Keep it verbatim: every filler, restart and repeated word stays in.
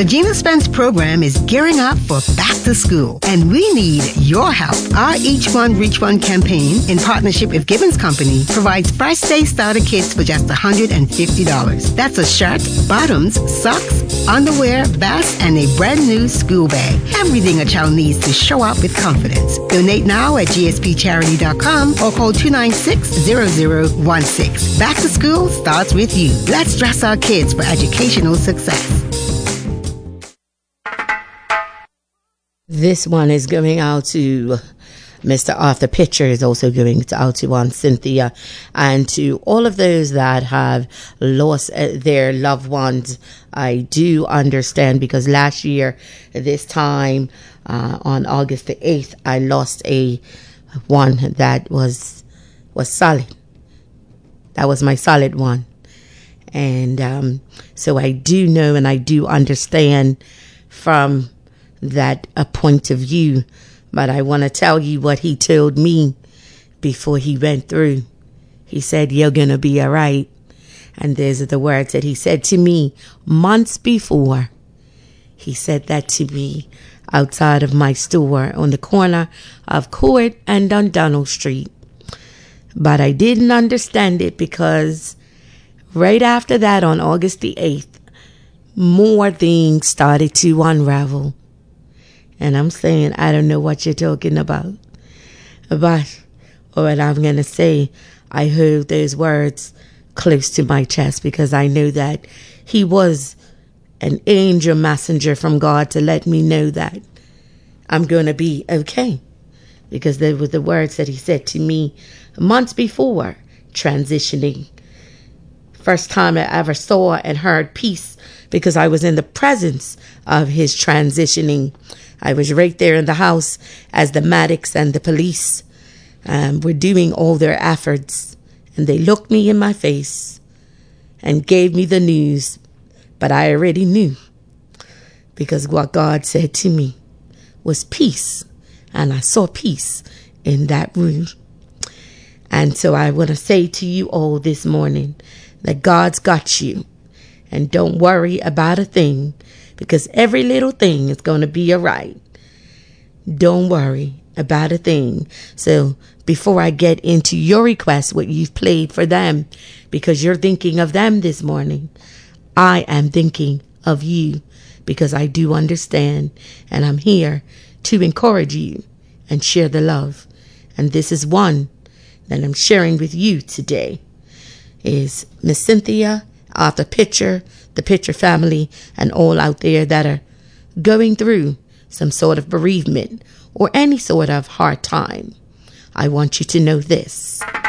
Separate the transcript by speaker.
Speaker 1: The Gina Spence program is gearing up for back to school, and we need your help. Our Each One Reach One campaign, in partnership with Gibbons Company, provides Fresh Day Starter kits for just one hundred fifty dollars. That's a shirt, bottoms, socks, underwear, vest, and a brand new school bag. Everything a child needs to show up with confidence. Donate now at g s p charity dot com or call two nine six, zero zero one six. Back to school starts with you. Let's dress our kids for educational success.
Speaker 2: This one is going out to Mister Arthur Pitcher, is also going out to Aunt Cynthia, and to all of those that have lost their loved ones. I do understand, because last year, this time, uh, on August the eighth, I lost a one that was was solid. That was my solid one. And um, so I do know and I do understand from that a point of view. But I want to tell you what he told me before he went through. He said, "You're going to be all right." And these are the words that he said to me months before. He said that to me outside of my store on the corner of Court and Dundonald Street. But I didn't understand it, because right after that, on August the eighth, more things started to unravel. And I'm saying, I don't know what you're talking about. But what I'm going to say, I heard those words close to my chest, because I know that he was an angel messenger from God to let me know that I'm going to be okay. Because they were the words that he said to me months before transitioning. First time I ever saw and heard peace, because I was in the presence of his transitioning. I was right there in the house as the medics and the police um, were doing all their efforts. And they looked me in my face and gave me the news. But I already knew, because what God said to me was peace. And I saw peace in that room. And so I want to say to you all this morning that God's got you. And don't worry about a thing, because every little thing is going to be all right. Don't worry about a thing. So before I get into your request, what you've played for them, because you're thinking of them this morning, I am thinking of you, because I do understand, and I'm here to encourage you and share the love. And this is one that I'm sharing with you today, is Miss Cynthia, Arthur Pitcher, the Pitcher family, and all out there that are going through some sort of bereavement or any sort of hard time. I want you to know this.